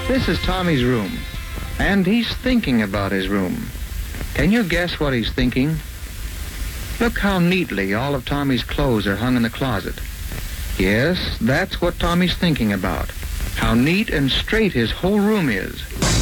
This is Tommy's room, and he's thinking about his room. Can you guess what he's thinking? Look how neatly all of Tommy's clothes are hung in the closet. Yes, that's what Tommy's thinking about. How neat and straight his whole room is.